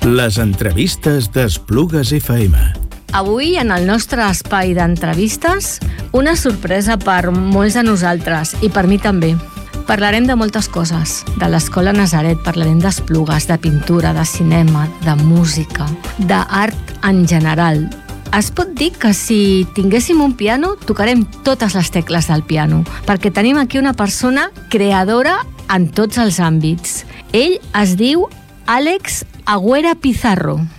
Les entrevistes d'Esplugues FM. Avui, en el nostre espai d'entrevistes, una sorpresa per molts de nosaltres i per mi també. Parlarem de moltes coses, de l'Escola Nazaret, parlarem d'Esplugues, de pintura, de cinema, de música, d'art en general. Es pot dir que si tinguéssim un piano, tocarem totes les tecles del piano, perquè tenim aquí una persona creadora en tots els àmbits. Ell es diu Àlex Agüera Pizarro.